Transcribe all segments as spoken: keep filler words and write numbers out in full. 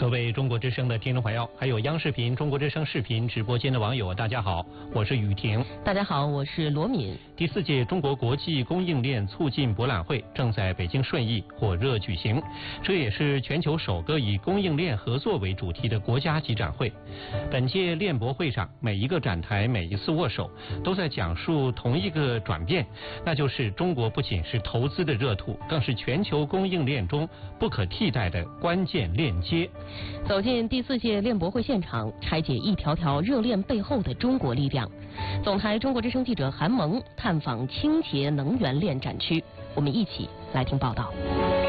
各位中国之声的听众朋友，还有央视频、中国之声视频直播间的网友，大家好，我是雨婷。 大家好，我是罗敏。 第四届中国国际供应链促进博览会正在北京顺义火热举行，这也是全球首个以供应链合作为主题的国家级展会。本届链博会上，每一个展台、每一次握手，都在讲述同一个转变，那就是中国不仅是投资的热土，更是全球供应链中不可替代的关键链接。 走进第四届链博会现场，拆解一条条热链背后的中国力量。总台中国之声记者韩萌探访清洁能源链展区，我们一起来听报道。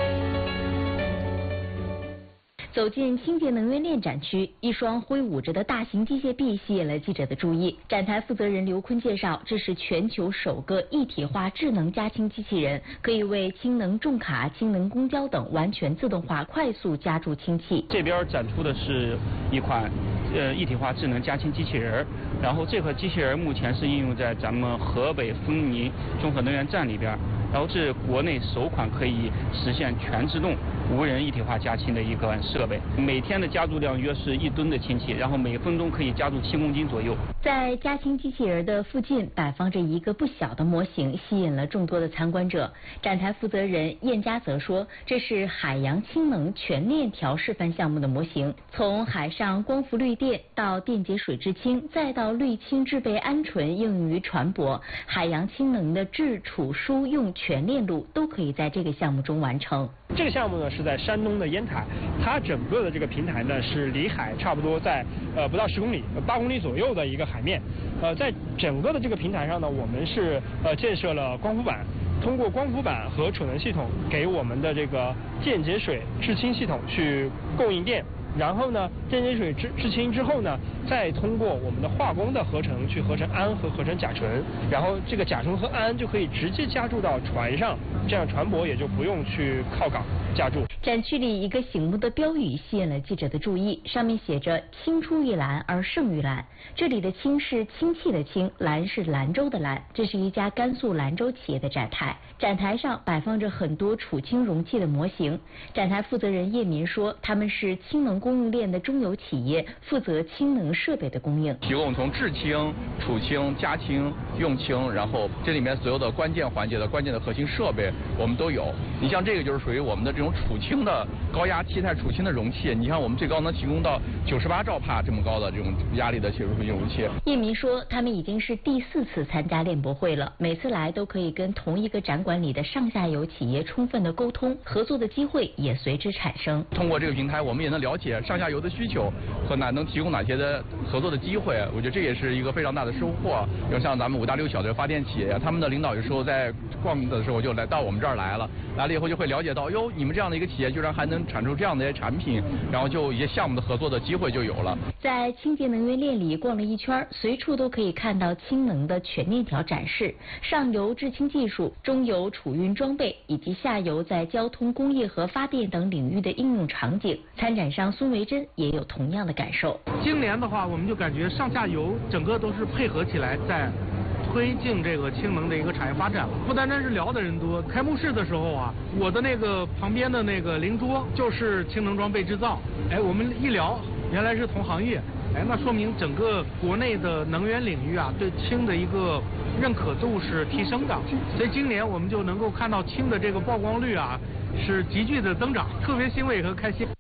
走进清洁能源链展区，一双挥舞着的大型机械臂吸引了记者的注意。展台负责人刘坤介绍，这是全球首个一体化智能加氢机器人，可以为氢能重卡、氢能公交等完全自动化快速加注氢气。 这边展出的是一款呃一体化智能加氢机器人，然后这款机器人目前是应用在咱们河北丰宁综合能源站里边。然后这是国内首款可以实现全自动无人一体化加氢的一个设备，每天的加注量约是一吨的氢气，然后每分钟可以加注七公斤左右。 在加氢机器人的附近摆放着一个不小的模型，吸引了众多的参观者。展台负责人燕佳则说，这是海洋氢能全链条示范项目的模型，从海上光伏绿电到电解水制氢，再到氯氢制备鹌鹑应用于船舶，海洋氢能的制储输用全链路都可以在这个项目中完成。 这个项目呢是在山东的烟台，它整个的这个平台呢是离海差不多在呃不到十公里、八公里左右的一个海面。呃，在整个的这个平台上呢，我们是呃建设了光伏板，通过光伏板和储能系统给我们的这个电解水制氢系统去供应电。然后呢，电解水制制氢之后呢，再通过我们的化工的合成去合成氨和合成甲醇，然后这个甲醇和氨就可以直接加注到船上，这样船舶也就不用去靠港加注。 展区里一个醒目的标语吸引了记者的注意，上面写着“青出于蓝而胜于蓝”。这里的氢是氢气的氢，蓝是兰州的蓝。这是一家甘肃兰州企业的展台，展台上摆放着很多储氢容器的模型。展台负责人叶民说，他们是氢能供应链的中游企业，负责氢能设备的供应， 提供从制氢、储氢、加氢、用氢，然后这里面所有的关键环节的关键的核心设备我们都有。你像这个就是属于我们的这种储氢的高压气态储氢的容器，你看我们最高能提供到九十八兆帕这么高的这种压力的切入储氢容器。 叶民说，他们已经是第四次参加链博会了，每次来都可以跟同一个展馆里的上下游企业充分的沟通，合作的机会也随之产生。 通过这个平台，我们也能了解上下游的需求和哪能提供哪些的合作的机会，我觉得这也是一个非常大的收获。有像咱们五大六小的发电企业，他们的领导有时候在逛的时候就来到我们这儿来了，来了以后就会了解到，哟，你们这样的一个企业居然还能产出这样的一些产品，然后就一些项目的合作的机会就有了。 在清洁能源链里逛了一圈，随处都可以看到氢能的全链条展示，上游制氢技术、中游储运装备以及下游在交通、工业和发电等领域的应用场景。参展商孙维珍也有同样的感受。 今年的话，我们就感觉上下游整个都是配合起来在推进这个氢能的一个产业发展。不单单是聊的人多，开幕式的时候啊，我的那个旁边的那个邻桌就是氢能装备制造。哎，我们一聊，原来是同行业。哎，那说明整个国内的能源领域啊，对氢的一个认可度是提升的。所以今年我们就能够看到氢的这个曝光率啊是急剧的增长，特别欣慰和开心。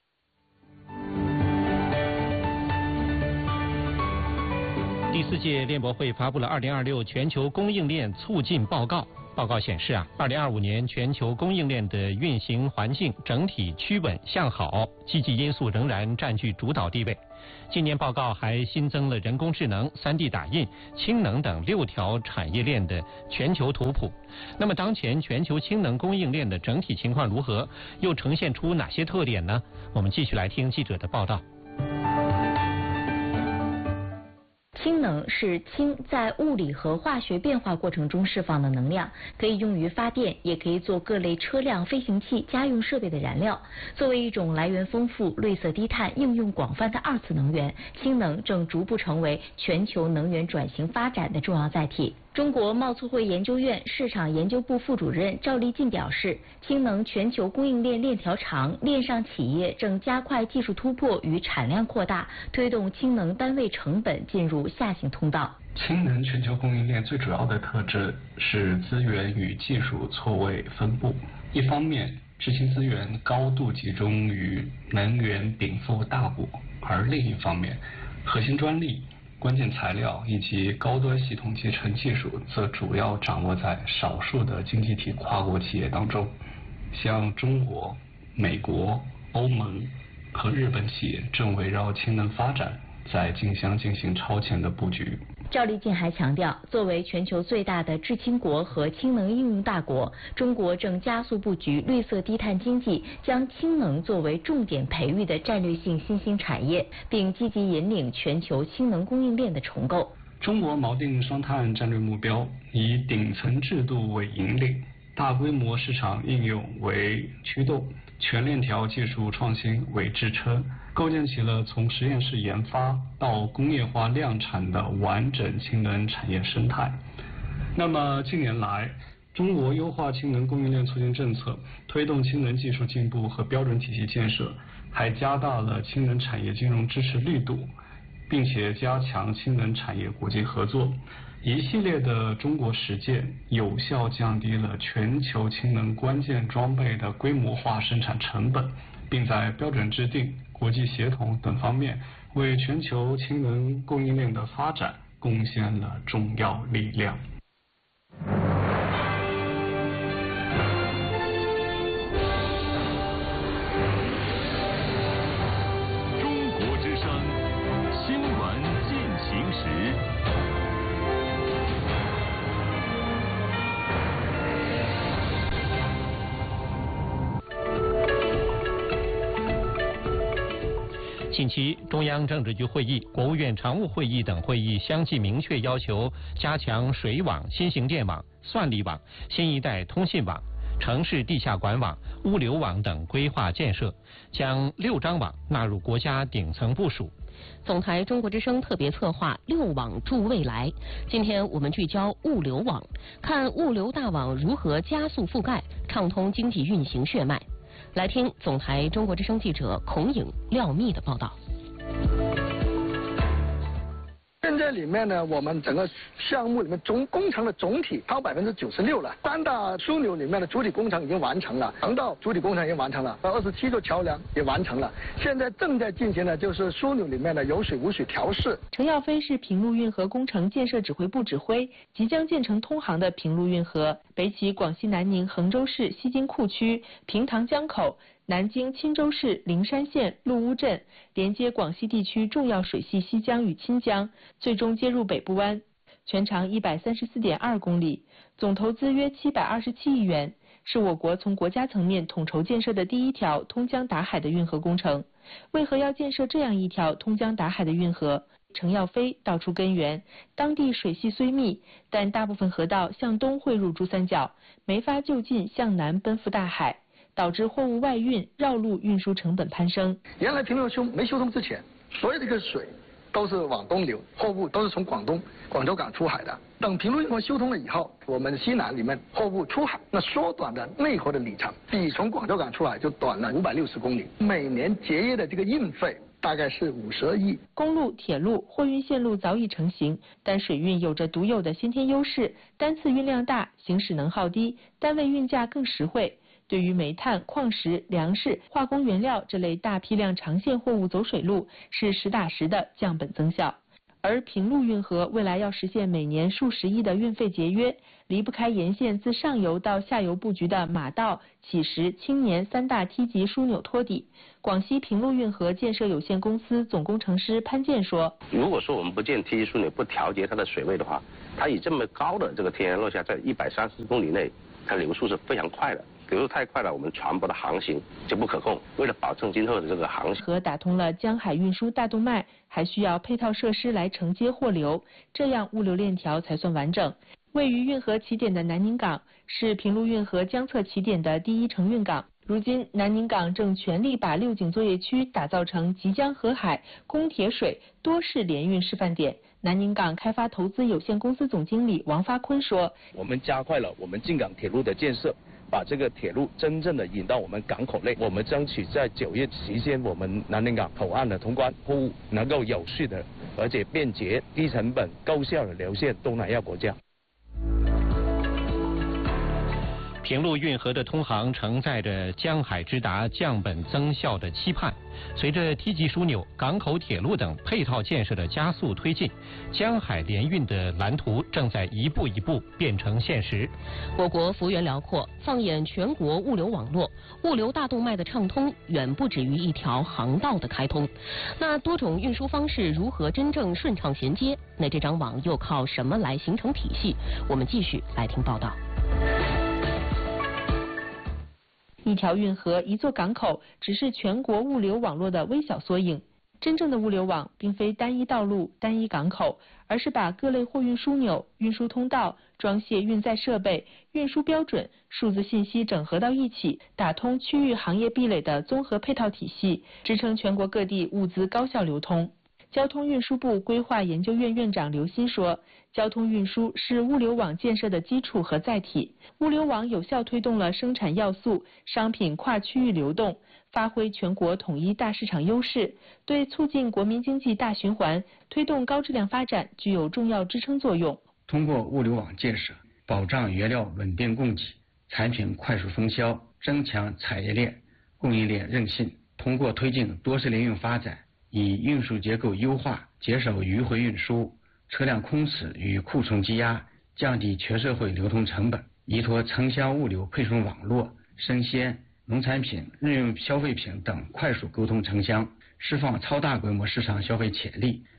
第四届链博会发布了二零二六全球供应链促进报告。报告显示啊，二零二五年全球供应链的运行环境整体趋稳向好，积极因素仍然占据主导地位。今年报告还新增了人工智能、三 D 打印、氢能等六条产业链的全球图谱。那么当前全球氢能供应链的整体情况如何？又呈现出哪些特点呢？我们继续来听记者的报道。 氢能是氢在物理和化学变化过程中释放的能量，可以用于发电，也可以做各类车辆、飞行器、家用设备的燃料。作为一种来源丰富、绿色低碳、应用广泛的二次能源，氢能正逐步成为全球能源转型发展的重要载体。 中国贸促会研究院市场研究部副主任赵立进表示，氢能全球供应链链条长，链上企业正加快技术突破与产量扩大，推动氢能单位成本进入下行通道。 氢能全球供应链最主要的特质是资源与技术错位分布。一方面，知氢资源高度集中于能源禀赋大国，而另一方面，核心专利、关键材料以及高端系统集成技术则主要掌握在少数的经济体跨国企业当中，像中国、美国、欧盟和日本企业正围绕氢能发展在竞相进行超前的布局。 赵立进还强调，作为全球最大的制氢国和氢能应用大国，中国正加速布局绿色低碳经济，将氢能作为重点培育的战略性新兴产业，并积极引领全球氢能供应链的重构。 中国锚定双碳战略目标，以顶层制度为引领，大规模市场应用为驱动，全链条技术创新为支撑，构建起了从实验室研发到工业化量产的完整氢能产业生态。那么近年来，中国优化氢能供应链促进政策，推动氢能技术进步和标准体系建设，还加大了氢能产业金融支持力度，并且加强氢能产业国际合作。一系列的中国实践有效降低了全球氢能关键装备的规模化生产成本，并在标准制定、国际协同等方面为全球氢能供应链的发展贡献了重要力量。 中国之声新闻进行时。 近期，中央政治局会议、国务院常务会议等会议相继明确要求加强水网、新型电网、算力网、新一代通信网、城市地下管网、物流网等规划建设，将六张网纳入国家顶层部署。 总台中国之声特别策划六网助未来。今天我们聚焦物流网，看物流大网如何加速覆盖，畅通经济运行血脉。来听总台中国之声记者孔颖、廖密的报道。 现在里面呢，我们整个项目里面总工程的总体超百分之九十六了。三大枢纽里面的主体工程已经完成了，航道主体工程已经完成了，二十七座桥梁也完成了。现在正在进行的就是枢纽里面的有水无水调试。 程耀飞是平陆运河工程建设指挥部指挥，即将建成通航的平陆运河，北起广西南宁衡州市西津库区平塘江口，南京钦州市灵山县陆乌镇，连接广西地区重要水系西江与钦江，最终接入北部湾，全长一百三十四点二公里，总投资约七百二十七亿元，是我国从国家层面统筹建设的第一条通江达海的运河工程。为何要建设这样一条通江达海的运河？程耀飞道出根源，当地水系虽密，但大部分河道向东汇入珠三角，没法就近向南奔赴大海，导致货物外运绕路运输成本攀升。 原来平陆修没修通之前，所有这个水都是往东流，货物都是从广东广州港出海的。等平陆运河修通了以后，我们西南里面货物出海，那缩短的内河的里程，比从广州港出海就短了五百六十公里，每年节约的这个运费大概是五十亿。 公路、铁路、货运线路早已成型，但水运有着独有的先天优势，单次运量大，行驶能耗低，单位运价更实惠。对于煤炭、矿石、粮食、化工原料这类大批量长线货物走水路，是实打实的降本增效。而平陆运河未来要实现每年数十亿的运费节约，离不开沿线自上游到下游布局的马道、乞石、青年三大梯级枢纽托底。广西平陆运河建设有限公司总工程师潘建说： 如果说我们不建梯级枢纽，不调节它的水位的话，它以这么高的这个天然落下，在一百三十公里内，它流速是非常快的。流速太快了，我们船舶的航行就不可控。为了保证今后的这个航行， 河打通了江海运输大动脉，还需要配套设施来承接货流，这样物流链条才算完整。位于运河起点的南宁港是平陆运河江侧起点的第一承运港， 如今，南宁港正全力把六井作业区打造成即将河海、供铁水多式联运示范点。南宁港开发投资有限公司总经理王发坤说：“ 我们加快了我们进港铁路的建设，把这个铁路真正的引到我们港口内。我们争取在九月期间，我们南宁港口岸的通关，货物能够有序的，而且便捷、低成本、高效的流向东南亚国家。” 平陆运河的通航承载着江海直达、降本增效的期盼。随着梯级枢纽、港口铁路等配套建设的加速推进，江海联运的蓝图正在一步一步变成现实。 我国幅员辽阔，放眼全国物流网络，物流大动脉的畅通远不止于一条航道的开通。那多种运输方式如何真正顺畅衔接？那这张网又靠什么来形成体系？我们继续来听报道。 一条运河、一座港口，只是全国物流网络的微小缩影。真正的物流网并非单一道路、单一港口，而是把各类货运枢纽、运输通道、装卸运载设备、运输标准、数字信息整合到一起，打通区域行业壁垒的综合配套体系，支撑全国各地物资高效流通。交通运输部规划研究院院长刘鑫说，交通运输是物流网建设的基础和载体，物流网有效推动了生产要素、商品跨区域流动，发挥全国统一大市场优势，对促进国民经济大循环、推动高质量发展具有重要支撑作用。 通过物流网建设，保障原料稳定供给，产品快速分销，增强产业链、供应链韧性。通过推进多式联运发展，以运输结构优化，减少迂回运输、车辆空驶与库存积压，降低全社会流通成本，依托城乡物流配送网络，生鲜、农产品、日用消费品等快速沟通城乡，释放超大规模市场消费潜力。